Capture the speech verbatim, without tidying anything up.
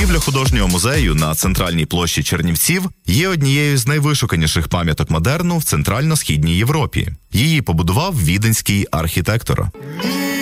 Будівля художнього музею на центральній площі Чернівців є однією з найвишуканіших пам'яток модерну в Центрально-Східній Європі. Її побудував віденський архітектор.